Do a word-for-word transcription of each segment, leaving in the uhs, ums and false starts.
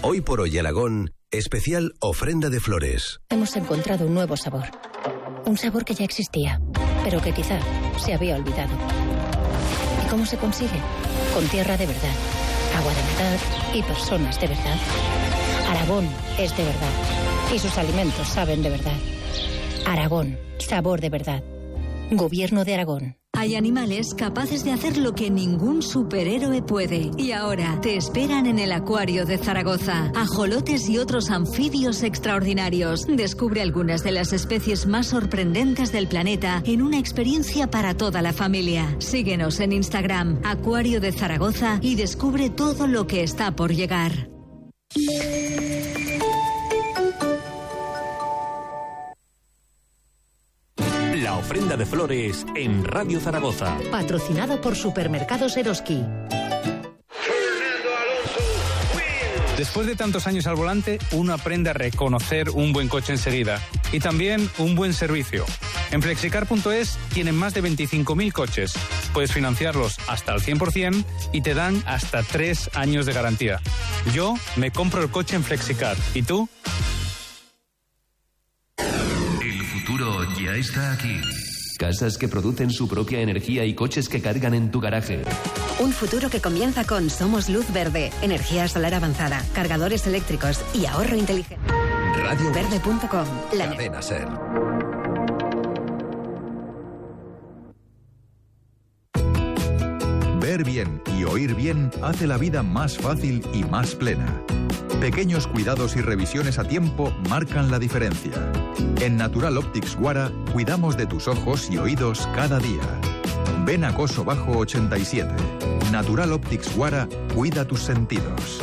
Hoy por hoy Aragón, especial ofrenda de flores. Hemos encontrado un nuevo sabor. Un sabor que ya existía, pero que quizá se había olvidado. ¿Y cómo se consigue? Con tierra de verdad, agua de verdad y personas de verdad. Aragón es de verdad y sus alimentos saben de verdad. Aragón, sabor de verdad. Gobierno de Aragón. Hay animales capaces de hacer lo que ningún superhéroe puede. Y ahora te esperan en el Acuario de Zaragoza. Ajolotes y otros anfibios extraordinarios. Descubre algunas de las especies más sorprendentes del planeta en una experiencia para toda la familia. Síguenos en Instagram, Acuario de Zaragoza, y descubre todo lo que está por llegar. La ofrenda de flores en Radio Zaragoza. Patrocinado por Supermercados Eroski. Después de tantos años al volante, uno aprende a reconocer un buen coche enseguida y también un buen servicio. En Flexicar punto es tienen más de veinticinco mil coches. Puedes financiarlos hasta el cien por ciento y te dan hasta tres años de garantía. Yo me compro el coche en Flexicar. ¿Y tú? El futuro ya está aquí. Casas que producen su propia energía y coches que cargan en tu garaje. Un futuro que comienza con Somos Luz Verde, energía solar avanzada, cargadores eléctricos y ahorro inteligente. Radio Verde punto com. La Cadena Ser. Ver bien y oír bien hace la vida más fácil y más plena. Pequeños cuidados y revisiones a tiempo marcan la diferencia. En Natural Optics Guara cuidamos de tus ojos y oídos cada día. Ven a Coso Bajo ochenta y siete. Natural Optics Guara cuida tus sentidos.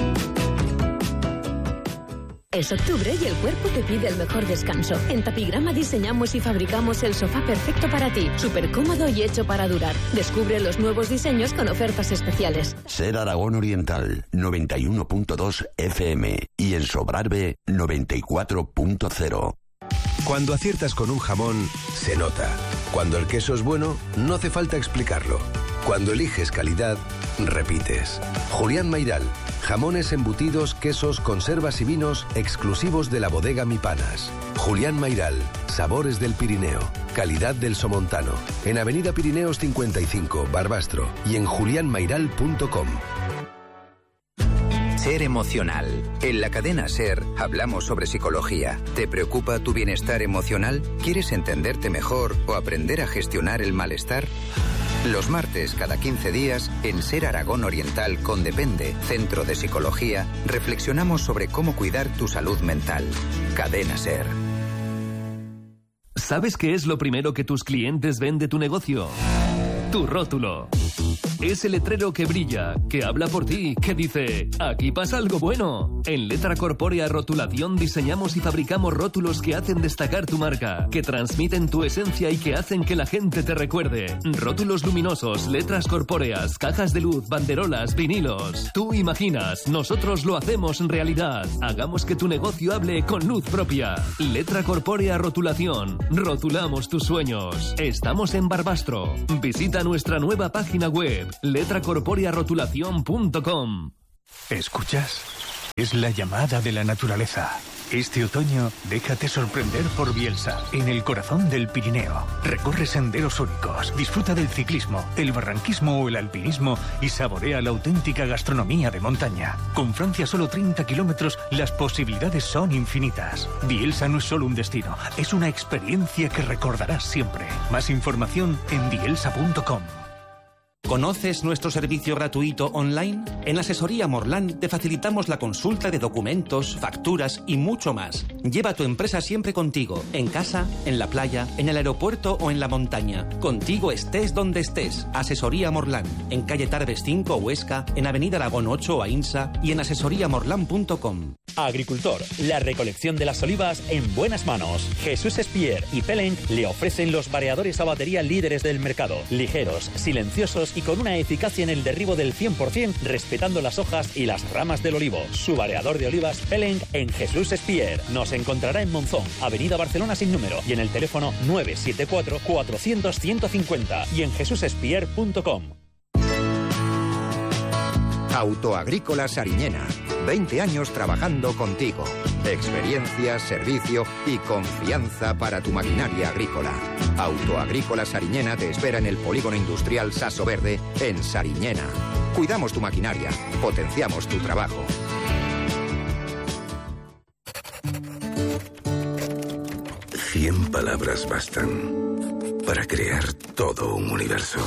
Es octubre y el cuerpo te pide el mejor descanso. En Tapigrama diseñamos y fabricamos el sofá perfecto para ti. Súper cómodo y hecho para durar. Descubre los nuevos diseños con ofertas especiales. Ser Aragón Oriental, noventa y uno punto dos F M. Y en Sobrarbe, noventa y cuatro punto cero. Cuando aciertas con un jamón, se nota. Cuando el queso es bueno, no hace falta explicarlo. Cuando eliges calidad, repites. Julián Mairal. Jamones, embutidos, quesos, conservas y vinos exclusivos de la bodega Mi Panas. Julián Mairal. Sabores del Pirineo. Calidad del Somontano. En Avenida Pirineos cincuenta y cinco, Barbastro. Y en julián mairal punto com. Ser emocional. En la cadena Ser hablamos sobre psicología. ¿Te preocupa tu bienestar emocional? ¿Quieres entenderte mejor o aprender a gestionar el malestar? Los martes, cada quince días, en Ser Aragón Oriental con Depende, Centro de Psicología, reflexionamos sobre cómo cuidar tu salud mental. Cadena Ser. ¿Sabes qué es lo primero que tus clientes ven de tu negocio? Tu rótulo. Ese letrero que brilla, que habla por ti, que dice, aquí pasa algo bueno. En Letra Corpórea Rotulación diseñamos y fabricamos rótulos que hacen destacar tu marca, que transmiten tu esencia y que hacen que la gente te recuerde. Rótulos luminosos, letras corpóreas, cajas de luz, banderolas, vinilos. Tú imaginas, nosotros lo hacemos realidad. Hagamos que tu negocio hable con luz propia. Letra Corpórea Rotulación. Rotulamos tus sueños. Estamos en Barbastro. Visita nuestra nueva página web, letra corpórea rotulación punto com. ¿Escuchas? Es la llamada de la naturaleza. Este otoño, déjate sorprender por Bielsa, en el corazón del Pirineo. Recorre senderos únicos, disfruta del ciclismo, el barranquismo o el alpinismo y saborea la auténtica gastronomía de montaña. Con Francia a solo treinta kilómetros, las posibilidades son infinitas. Bielsa no es solo un destino, es una experiencia que recordarás siempre. Más información en bielsa punto com. ¿Conoces nuestro servicio gratuito online? En Asesoría Morlán te facilitamos la consulta de documentos, facturas y mucho más. Lleva tu empresa siempre contigo, en casa, en la playa, en el aeropuerto o en la montaña. Contigo estés donde estés. Asesoría Morlán, en calle Tarbes cinco, Huesca, en avenida Aragón ocho, Ainsa y en asesoría morlán punto com. Agricultor, la recolección de las olivas en buenas manos. Jesús Espier y Peleng le ofrecen los variadores a batería líderes del mercado. Ligeros, silenciosos y con una eficacia en el derribo del cien por ciento, respetando las hojas y las ramas del olivo. Su variador de olivas Peleng en Jesús Espier. Nos encontrará en Monzón, Avenida Barcelona sin número, y en el teléfono nueve siete cuatro, cuatrocientos, ciento cincuenta y en jesús espier punto com. Autoagrícola Sariñena. veinte años trabajando contigo. Experiencia, servicio y confianza para tu maquinaria agrícola. Autoagrícola Sariñena te espera en el Polígono Industrial Saso Verde, en Sariñena. Cuidamos tu maquinaria, potenciamos tu trabajo. Cien palabras bastan para crear todo un universo.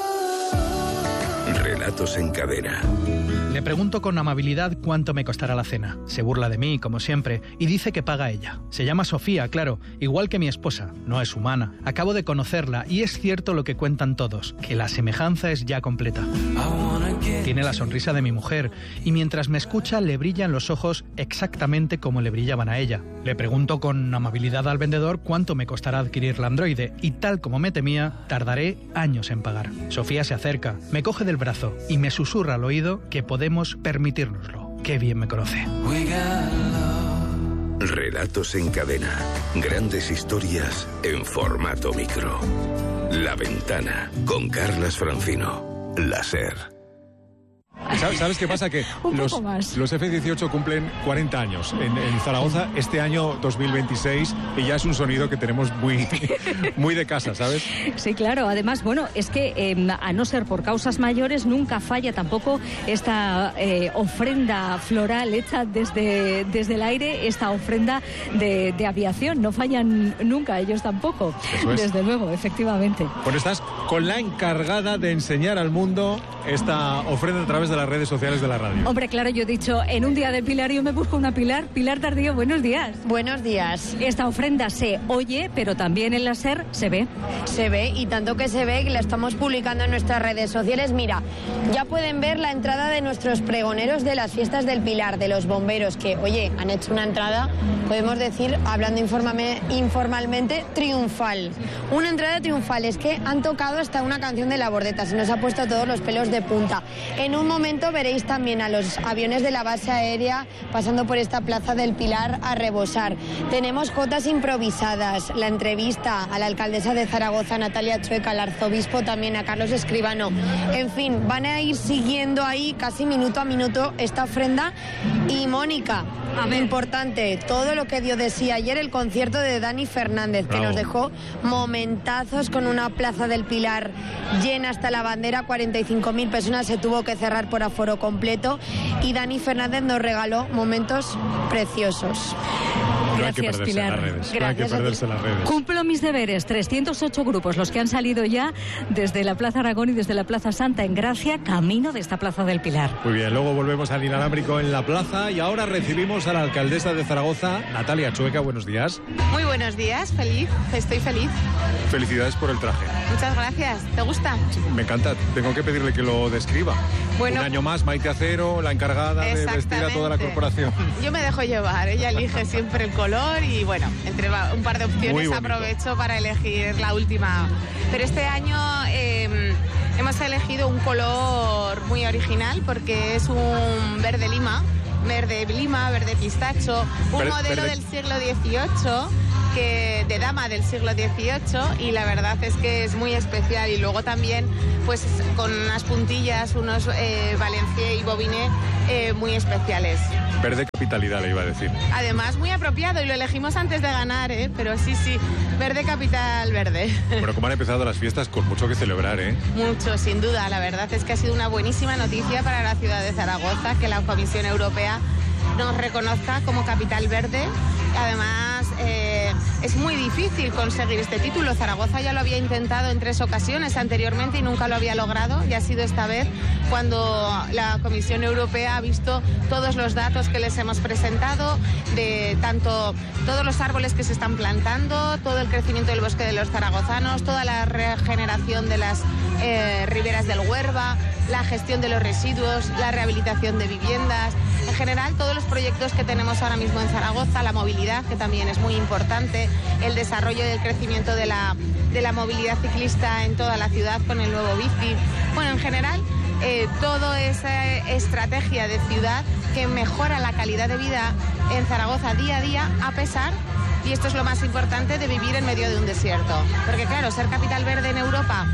Relatos en cadena. Le pregunto con amabilidad cuánto me costará la cena. Se burla de mí, como siempre, y dice que paga ella. Se llama Sofía, claro, igual que mi esposa. No es humana. Acabo de conocerla y es cierto lo que cuentan todos, que la semejanza es ya completa. Tiene la sonrisa de mi mujer y mientras me escucha le brillan los ojos exactamente como le brillaban a ella. Le pregunto con amabilidad al vendedor cuánto me costará adquirir la Androide y tal como me temía, tardaré años en pagar. Sofía se acerca, me coge del brazo y me susurra al oído que podemos permitírnoslo. Qué bien me conoce. Relatos en cadena. Grandes historias en formato micro. La Ventana, con Carlas Francino. La SER. ¿Sabes qué pasa? Que los, los F dieciocho cumplen cuarenta años en, en Zaragoza este año dos mil veintiséis y ya es un sonido que tenemos muy, muy de casa, ¿sabes? Sí, claro. Además, bueno, es que eh, a no ser por causas mayores nunca falla tampoco esta eh, ofrenda floral hecha desde, desde el aire, esta ofrenda de, de aviación. No fallan nunca ellos tampoco. Eso es. Desde luego, efectivamente. Bueno, estás con la encargada de enseñar al mundo esta ofrenda a través de las redes sociales de la radio. Hombre, claro, yo he dicho, en un día de Pilar yo me busco una Pilar. Pilar Tardío, buenos días. Buenos días. Esta ofrenda se oye, pero también en la SER se ve. Se ve, y tanto que se ve que la estamos publicando en nuestras redes sociales. Mira, ya pueden ver la entrada de nuestros pregoneros de las fiestas del Pilar, de los bomberos, que, oye, han hecho una entrada, podemos decir, hablando informalmente, triunfal. Una entrada triunfal, es que han tocado hasta una canción de La Bordeta, se nos ha puesto todos los pelos de punta. En un momento veréis también a los aviones de la base aérea pasando por esta plaza del Pilar a rebosar. Tenemos jotas improvisadas, la entrevista a la alcaldesa de Zaragoza, Natalia Chueca, al arzobispo también, a Carlos Escribano. En fin, van a ir siguiendo ahí casi minuto a minuto esta ofrenda. Y Mónica, importante, todo lo que dio de sí ayer el concierto de Dani Fernández, Bravo. Que nos dejó momentazos con una plaza del Pilar llena hasta la bandera, cuarenta y cinco mil personas, se tuvo que cerrar por aforo completo y Dani Fernández nos regaló momentos preciosos. Gracias, Pilar. Gracias. No hay que perderse las redes. Cumplo mis deberes. trescientos ocho grupos los que han salido ya desde la Plaza Aragón y desde la Plaza Santa en Gracia, camino de esta Plaza del Pilar. Muy bien, luego volvemos al inalámbrico en la plaza y ahora recibimos a la alcaldesa de Zaragoza, Natalia Chueca. Buenos días. Muy buenos días, feliz, estoy feliz. Felicidades por el traje. Muchas gracias. ¿Te gusta? Me encanta. Tengo que pedirle que lo describa. Bueno, un año más, Maite Acero, la encargada de vestir a toda la corporación. Yo me dejo llevar, ella elige siempre el color y bueno, entre un par de opciones aprovecho para elegir la última. Pero este año eh, hemos elegido un color muy original porque es un verde lima, verde lima, verde pistacho, un verde, modelo verde. del siglo dieciocho. Que de dama del siglo dieciocho y la verdad es que es muy especial y luego también pues con unas puntillas, unos eh, Valencié y Bobiné eh, muy especiales. Verde capitalidad le iba a decir. Además muy apropiado y lo elegimos antes de ganar, ¿eh? Pero sí, sí, verde capital verde. Bueno, como han empezado las fiestas con mucho que celebrar, ¿eh? Mucho, sin duda, la verdad es que ha sido una buenísima noticia para la ciudad de Zaragoza que la Comisión Europea nos reconozca como capital verde. Además, eh, es muy difícil conseguir este título. Zaragoza ya lo había intentado en tres ocasiones anteriormente y nunca lo había logrado. Y ha sido esta vez cuando la Comisión Europea ha visto todos los datos que les hemos presentado, de tanto todos los árboles que se están plantando, todo el crecimiento del bosque de los zaragozanos, toda la regeneración de las eh, riberas del Huerva, la gestión de los residuos, la rehabilitación de viviendas. En general, todos los proyectos que tenemos ahora mismo en Zaragoza, la movilidad, que también es muy importante, el desarrollo y el crecimiento de la, de la movilidad ciclista en toda la ciudad con el nuevo bici. Bueno, en general, eh, toda esa estrategia de ciudad que mejora la calidad de vida en Zaragoza día a día, a pesar, y esto es lo más importante, de vivir en medio de un desierto. Porque claro, ser capital verde en Europa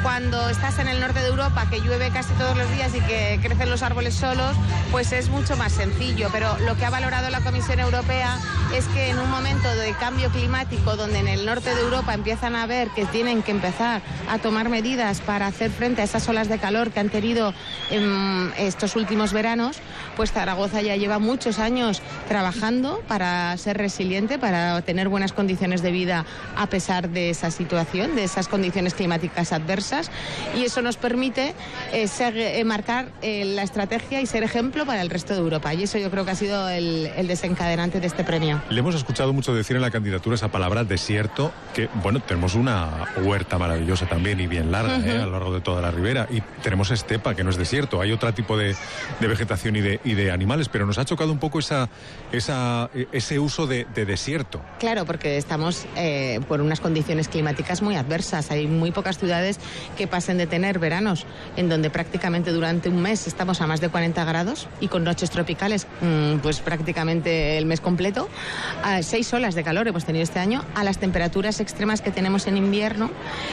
Cuando estás en el norte de Europa, que llueve casi todos los días y que crecen los árboles solos, pues es mucho más sencillo. Pero lo que ha valorado la Comisión Europea es que en un momento de cambio climático, donde en el norte de Europa empiezan a ver que tienen que empezar a tomar medidas para hacer frente a esas olas de calor que han tenido en estos últimos veranos, pues Zaragoza ya lleva muchos años trabajando para ser resiliente, para tener buenas condiciones de vida a pesar de esa situación, de esas condiciones climáticas adversas, y eso nos permite eh, ser, eh, marcar eh, la estrategia y ser ejemplo para el resto de Europa, y eso yo creo que ha sido el, el desencadenante de este premio. Le hemos escuchado mucho decir en la candidatura esa palabra desierto, que bueno, tenemos una huerta maravillosa también y bien larga, uh-huh. eh, a lo largo de toda la ribera, y tenemos estepa, que no es desierto, hay otro tipo de, de vegetación y de, y de animales, pero nos ha chocado un poco esa, esa, ese uso de, de desierto. Claro, porque estamos eh, por unas condiciones climáticas muy adversas. Hay muy pocas ciudades que pasen de tener veranos en donde prácticamente durante un mes estamos a más de cuarenta grados y con noches tropicales mmm, pues prácticamente el mes completo. A seis olas de calor hemos tenido este año, a las temperaturas extremas que tenemos en invierno,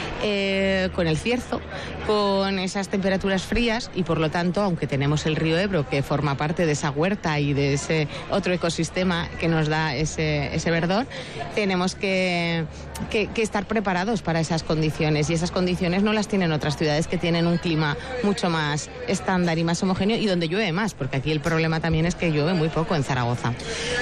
eh, con el cierzo, con esas temperaturas frías, y por lo tanto, aunque tenemos el río Ebro que forma parte de esa huerta y de ese otro ecosistema que nos da ese, ese verdor, tenemos que, que, que estar preparados para esas condiciones, y esas condiciones no las tienen otras ciudades que tienen un clima mucho más estándar y más homogéneo, y donde llueve más, porque aquí el problema también es que llueve muy poco en Zaragoza.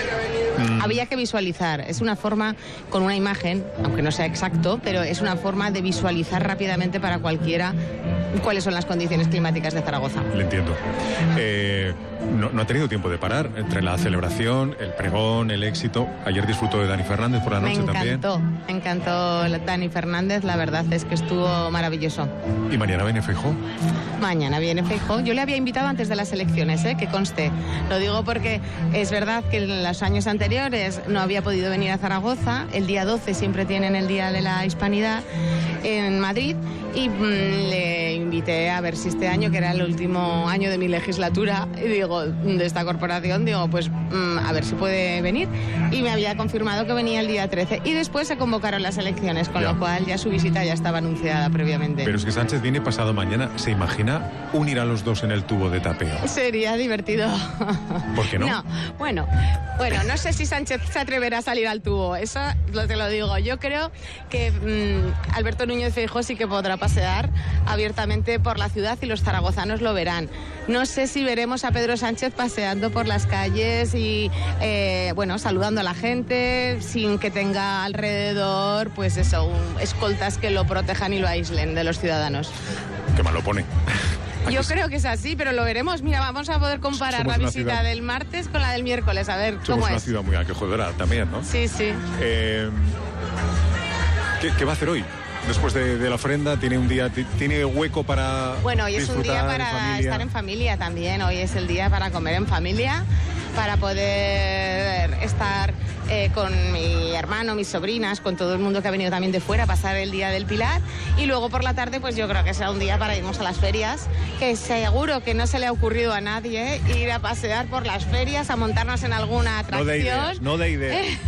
Mm. Había que visualizar, es una forma con una imagen, aunque no sea exacto, pero es una forma de visualizar rápidamente para cualquiera cuáles son las condiciones climáticas de Zaragoza. Le entiendo. Eh, no, no ha tenido tiempo de parar entre la celebración, el pregón, el éxito. Ayer disfrutó de Dani Fernández por la noche también. Me encantó, también. me encantó Dani Fernández, la verdad es que estuvo maravilloso. ¿Y mañana viene Feijóo? Mañana viene Feijóo. Yo le había invitado antes de las elecciones, ¿eh? Que conste. Lo digo porque es verdad que en los años anteriores no había podido venir a Zaragoza. El día doce siempre tienen el Día de la Hispanidad en Madrid, y mmm, le invité a ver si este año, que era el último año de mi legislatura, y digo, de esta corporación, digo, pues mmm, a ver si puede venir, y me había confirmado que venía el día trece, y después se convocaron las elecciones, con ya. lo cual ya su visita ya estaba anunciada previamente. Pero es que Sánchez viene pasado mañana. ¿Se imagina unir a los dos en el tubo de tapeo? Sería divertido. ¿Por qué no? No, bueno, bueno, no sé si Sánchez se atreverá a salir al tubo, eso te lo digo. Yo creo que mmm, Alberto Núñez Feijóo sí que podrá pasear abiertamente por la ciudad, y los zaragozanos lo verán. No sé si veremos a Pedro Sánchez paseando por las calles y, eh, bueno, saludando a la gente, sin que tenga alrededor, pues eso, un, escoltas que lo protejan y lo aíslen de los ciudadanos. Qué mal lo pone. Yo creo que es así, pero lo veremos. Mira, vamos a poder comparar Somos la visita ciudad... del martes con la del miércoles, a ver Somos cómo es. Somos una ciudad muy acogedora también, ¿no? Sí, sí. Eh, ¿qué, ¿Qué va a hacer hoy? Después de, de la ofrenda, ¿tiene un día, tiene hueco para Bueno, hoy es un día para en estar en familia también. Hoy es el día para comer en familia, para poder estar eh, con mi hermano, mis sobrinas, con todo el mundo que ha venido también de fuera, pasar el Día del Pilar. Y luego por la tarde, pues yo creo que será un día para irnos a las ferias, que seguro que no se le ha ocurrido a nadie ir a pasear por las ferias, a montarnos en alguna atracción. No de ideas, no de ideas.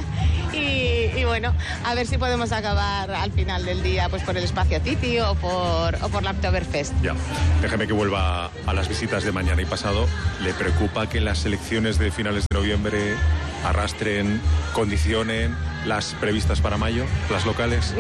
Y, y bueno, a ver si podemos acabar al final del día pues por el Espacio Titi o por, o por la Oktoberfest. Ya, déjeme que vuelva a las visitas de mañana y pasado. ¿Le preocupa que las elecciones de finales de noviembre arrastren, condicionen las previstas para mayo, las locales?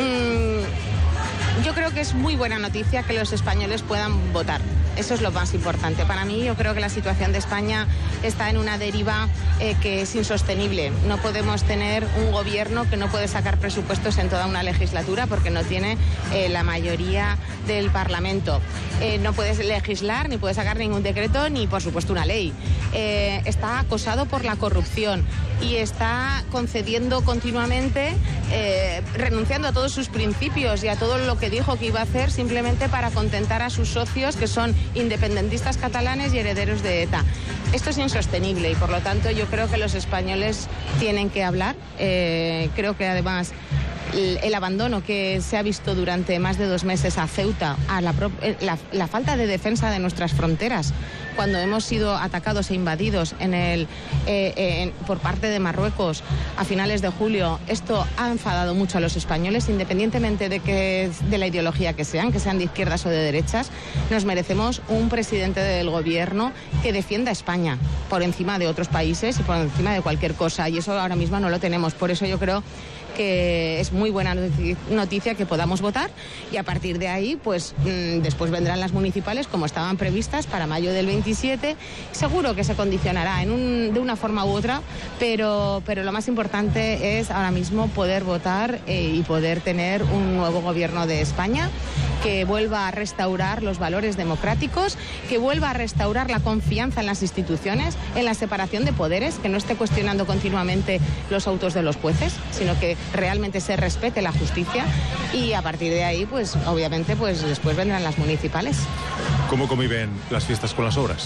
Mm, yo creo que es muy buena noticia que los españoles puedan votar. Eso es lo más importante. Para mí, yo creo que la situación de España está en una deriva eh, que es insostenible. No podemos tener un gobierno que no puede sacar presupuestos en toda una legislatura porque no tiene eh, la mayoría del Parlamento. Eh, no puede legislar, ni puede sacar ningún decreto, ni por supuesto una ley. Eh, está acosado por la corrupción y está concediendo continuamente, eh, renunciando a todos sus principios y a todo lo que dijo que iba a hacer simplemente para contentar a sus socios, que son independentistas catalanes y herederos de ETA. Esto es insostenible y por lo tanto yo creo que los españoles tienen que hablar. Eh, creo que además el, el abandono que se ha visto durante más de dos meses a Ceuta, a la, la, la falta de defensa de nuestras fronteras, cuando hemos sido atacados e invadidos en el, eh, en, por parte de Marruecos a finales de julio, esto ha enfadado mucho a los españoles, independientemente de, que, de la ideología que sean, que sean de izquierdas o de derechas. Nos merecemos un presidente del gobierno que defienda a España por encima de otros países y por encima de cualquier cosa, y eso ahora mismo no lo tenemos. Por eso yo creo que es muy buena noticia que podamos votar, y a partir de ahí pues mmm, después vendrán las municipales como estaban previstas para mayo del veintisiete. Seguro que se condicionará en un, de una forma u otra, pero, pero lo más importante es ahora mismo poder votar eh, y poder tener un nuevo gobierno de España que vuelva a restaurar los valores democráticos, que vuelva a restaurar la confianza en las instituciones, en la separación de poderes, que no esté cuestionando continuamente los autos de los jueces, sino que realmente se respete la justicia, y a partir de ahí, pues obviamente, pues después vendrán las municipales. ¿Cómo conviven las fiestas con las obras?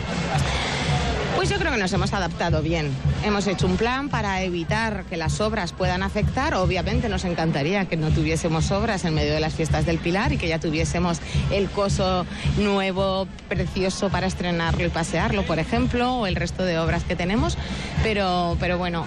Pues yo creo que nos hemos adaptado bien. Hemos hecho un plan para evitar que las obras puedan afectar. Obviamente nos encantaría que no tuviésemos obras en medio de las fiestas del Pilar y que ya tuviésemos el coso nuevo, precioso para estrenarlo y pasearlo, por ejemplo, o el resto de obras que tenemos. Pero, pero bueno,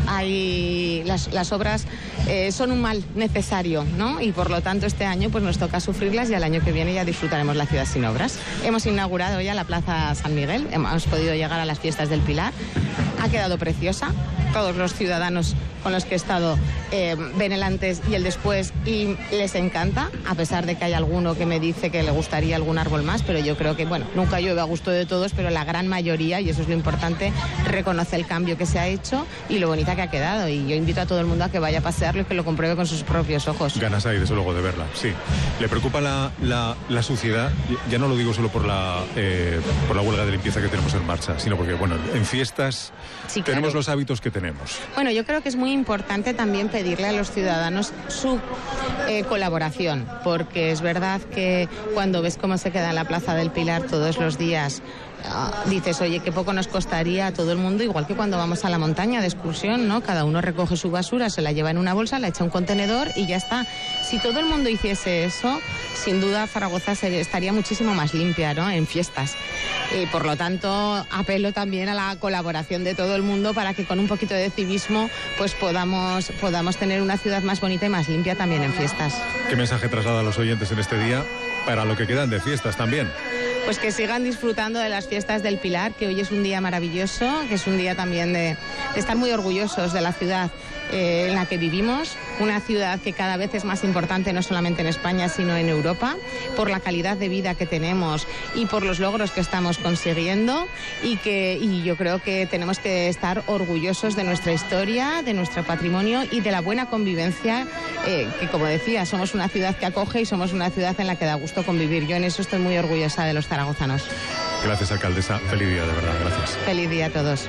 hay las, las obras eh, son un mal necesario, ¿no? Y por lo tanto este año pues nos toca sufrirlas, y al año que viene ya disfrutaremos la ciudad sin obras. Hemos inaugurado ya la Plaza San Miguel, hemos podido llegar a las fiestas del Pilar. Ha quedado preciosa. Todos los ciudadanos con los que he estado eh, ven el antes y el después y les encanta, a pesar de que hay alguno que me dice que le gustaría algún árbol más, pero yo creo que, bueno, nunca llueve a gusto de todos, pero la gran mayoría, y eso es lo importante, reconoce el cambio que se ha hecho y lo bonita que ha quedado, y yo invito a todo el mundo a que vaya a pasearlo y que lo compruebe con sus propios ojos. Ganas hay, desde luego, de verla, sí. ¿Le preocupa la, la, la suciedad? Ya no lo digo solo por la, eh, por la huelga de limpieza que tenemos en marcha, sino porque, bueno, en fiestas sí, claro, tenemos los hábitos que tenemos. Bueno, yo creo que es muy importante también pedirle a los ciudadanos su eh, colaboración, porque es verdad que cuando ves cómo se queda en la Plaza del Pilar todos los días, Uh, dices, oye, qué poco nos costaría a todo el mundo, igual que cuando vamos a la montaña de excursión, ¿no? Cada uno recoge su basura, se la lleva en una bolsa, la echa a un contenedor y ya está. Si todo el mundo hiciese eso, sin duda Zaragoza se, estaría muchísimo más limpia, ¿no? En fiestas. Y por lo tanto, apelo también a la colaboración de todo el mundo para que con un poquito de civismo pues podamos, podamos tener una ciudad más bonita y más limpia también en fiestas. ¿Qué mensaje traslada a los oyentes en este día para lo que quedan de fiestas también? Pues que sigan disfrutando de las fiestas del Pilar, que hoy es un día maravilloso, que es un día también de, de estar muy orgullosos de la ciudad eh, en la que vivimos, una ciudad que cada vez es más importante no solamente en España sino en Europa, por la calidad de vida que tenemos y por los logros que estamos consiguiendo, y que y yo creo que tenemos que estar orgullosos de nuestra historia, de nuestro patrimonio y de la buena convivencia, eh, que como decía, somos una ciudad que acoge y somos una ciudad en la que da gusto convivir. Yo en eso estoy muy orgullosa de los zaragozanos. Gracias, alcaldesa. Feliz día, de verdad. Gracias. Feliz día a todos.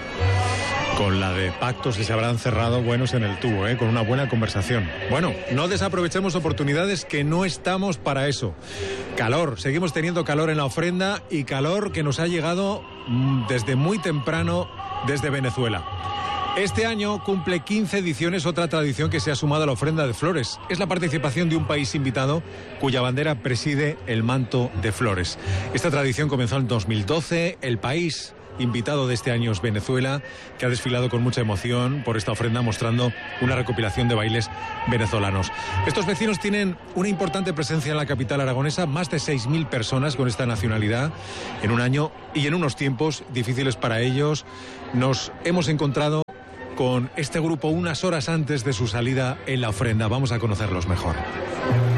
Con la de pactos que se habrán cerrado buenos en el tubo, ¿eh? Con una buena conversación. Bueno, no desaprovechemos oportunidades, que no estamos para eso. Calor, seguimos teniendo calor en la ofrenda, y calor que nos ha llegado mmm, desde muy temprano desde Venezuela. Este año cumple quince ediciones otra tradición que se ha sumado a la ofrenda de flores. Es la participación de un país invitado cuya bandera preside el manto de flores. Esta tradición comenzó en dos mil doce. El país invitado de este año es Venezuela, que ha desfilado con mucha emoción por esta ofrenda, mostrando una recopilación de bailes venezolanos. Estos vecinos tienen una importante presencia en la capital aragonesa, más de seis mil personas con esta nacionalidad en un año y en unos tiempos difíciles para ellos. Nos hemos encontrado con este grupo unas horas antes de su salida en la ofrenda. Vamos a conocerlos mejor.